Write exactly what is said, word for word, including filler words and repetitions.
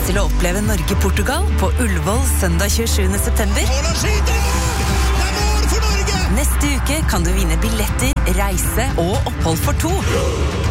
til å oppleve Norge-Portugal på Ullevål søndag tjuesjuende september. Neste uke kan du vinne billetter, reise og opphold for to.